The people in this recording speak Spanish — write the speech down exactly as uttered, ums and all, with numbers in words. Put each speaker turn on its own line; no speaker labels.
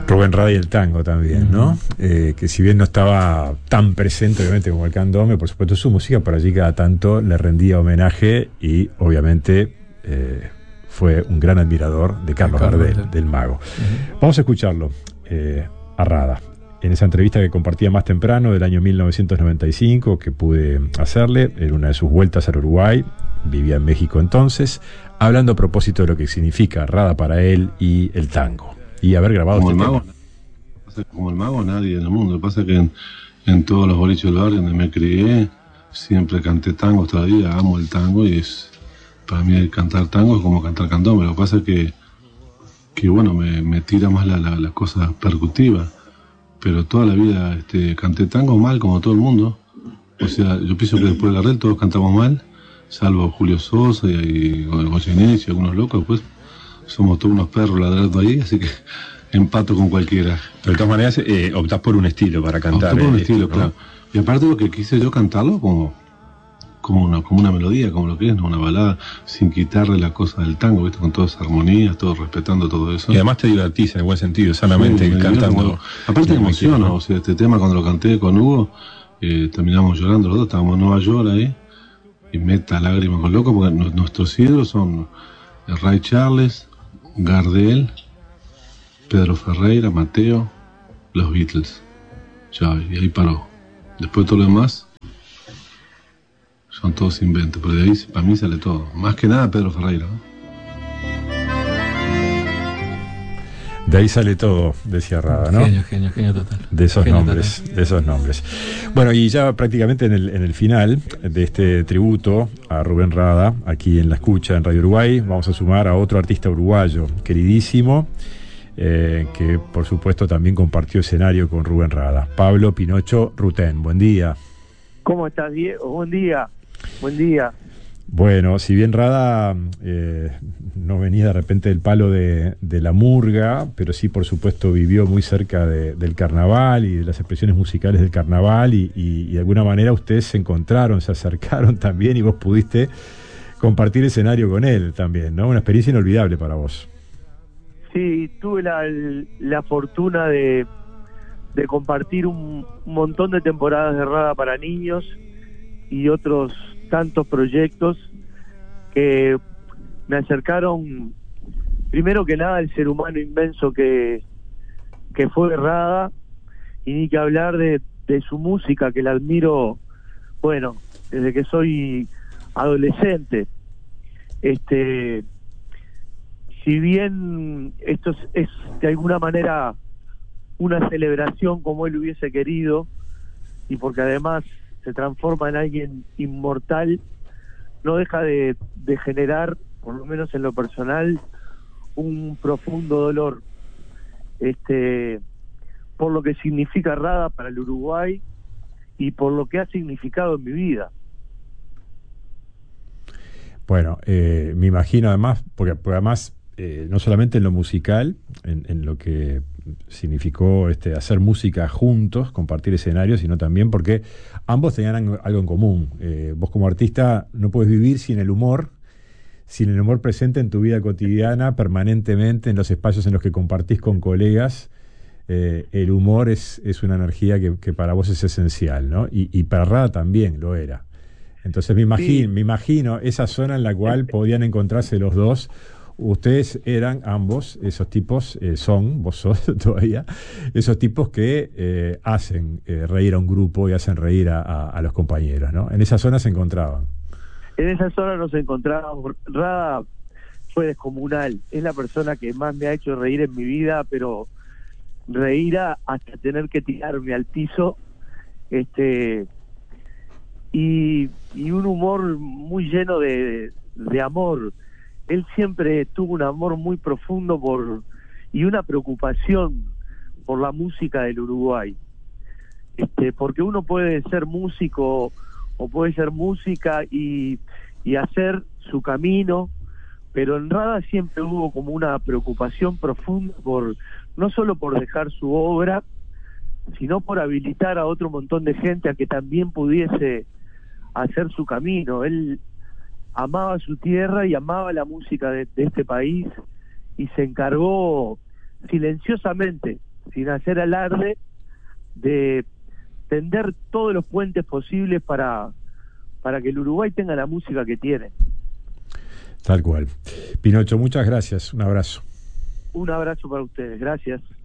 Rubén Rada y el tango también, ¿no? Uh-huh. Eh, que si bien no estaba tan presente, obviamente, como el candombe, por supuesto su música, por allí cada tanto le rendía homenaje y, obviamente, eh, fue un gran admirador de Carlos de Gardel, Gardel, del Mago. Uh-huh. Vamos a escucharlo, eh, a Rada, en esa entrevista que compartía más temprano, del año mil novecientos noventa y cinco, que pude hacerle en una de sus vueltas al Uruguay, vivía en México entonces, hablando a propósito de lo que significa Rada para él y el tango. Y haber grabado
como
este
el mago,
tema.
Como el Mago, nadie en el mundo. Lo que pasa es que en, en todos los boliches del barrio donde me crié, siempre canté tango todavía, amo el tango y es, para mí cantar tango es como cantar candombe. Lo que pasa es que, que bueno, me, me tira más la, la, la cosa percutiva, pero toda la vida este, canté tango mal como todo el mundo. O sea, yo pienso que después de Gardel todos cantamos mal, salvo Julio Sosa y, y Goyeneche y algunos locos, pues somos todos unos perros ladrando ahí, así que empato con cualquiera.
Pero de todas maneras eh, optás por un estilo para cantar.
Opté por un estilo,
¿no?
claro. Y aparte lo que quise yo cantarlo como, como, una, como una melodía, como lo que es, ¿no? Una balada, sin quitarle la cosa del tango, ¿viste? Con todas esas armonías, todo respetando todo eso.
Y además te divertís en el buen sentido, sanamente, sí, cantando.
Bueno, aparte me emociono, ¿no? O sea, este tema cuando lo canté con Hugo, eh, terminamos llorando los dos, estábamos en Nueva York ahí, y meta lágrimas con loco, porque nuestros ídolos son Ray Charles, Gardel, Pedro Ferreira, Mateo, los Beatles. Ya, y ahí paró. Después todo lo demás son todos inventos, pero de ahí para mí sale todo. Más que nada Pedro Ferreira, ¿no?
De ahí sale todo, decía Rada, ¿no?
Genio, genio, genio total.
De esos
genio
nombres,
total.
de esos nombres. Bueno, y ya prácticamente en el, en el final de este tributo a Rubén Rada, aquí en La Escucha, en Radio Uruguay, vamos a sumar a otro artista uruguayo, queridísimo, eh, que por supuesto también compartió escenario con Rubén Rada. Pablo Pinocho Rutén, buen día.
¿Cómo estás, Diego? Buen día, buen día.
Bueno, si bien Rada eh, no venía de repente del palo de, de la murga, pero sí, por supuesto, vivió muy cerca de, del carnaval y de las expresiones musicales del carnaval y, y, y de alguna manera ustedes se encontraron, se acercaron también y vos pudiste compartir escenario con él también, ¿no? Una experiencia inolvidable para vos.
Sí, tuve la, la fortuna de, de compartir un, un montón de temporadas de Rada para niños y otros tantos proyectos que me acercaron, primero que nada, el ser humano inmenso que, que fue Rada, y ni que hablar de, de su música, que la admiro, bueno, desde que soy adolescente. Este, si bien esto es, es de alguna manera una celebración como él hubiese querido, y porque además se transforma en alguien inmortal, no deja de, de generar, por lo menos en lo personal, un profundo dolor este por lo que significa Rada para el Uruguay y por lo que ha significado en mi vida.
Bueno, eh, me imagino además, porque, porque además eh, no solamente en lo musical, en, en lo que significó este hacer música juntos, compartir escenarios, sino también porque ambos tenían algo en común. Eh, vos como artista no puedes vivir sin el humor, sin el humor presente en tu vida cotidiana, permanentemente, en los espacios en los que compartís con colegas. Eh, el humor es, es una energía que, que para vos es esencial, ¿no? Y, y para Rada también lo era. Entonces me imagino, sí. me imagino esa zona en la cual podían encontrarse los dos. Ustedes eran ambos esos tipos, eh, son, vos sos todavía, esos tipos que eh, hacen eh, reír a un grupo y hacen reír a, a, a los compañeros, ¿no? En esa zona se encontraban.
En esa zona nos encontrábamos. Rada fue descomunal, es la persona que más me ha hecho reír en mi vida, pero reír hasta tener que tirarme al piso, este y, y un humor muy lleno de, de amor. Él siempre tuvo un amor muy profundo por y una preocupación por la música del Uruguay, este porque uno puede ser músico o puede ser música y, y hacer su camino, pero en Rada siempre hubo como una preocupación profunda por no solo por dejar su obra, sino por habilitar a otro montón de gente a que también pudiese hacer su camino. Él amaba su tierra y amaba la música de, de este país, y se encargó silenciosamente sin hacer alarde, de tender todos los puentes posibles para, para que el Uruguay tenga la música que tiene.
Tal cual. Pinocho, muchas gracias. Un abrazo.
Un abrazo para ustedes. Gracias.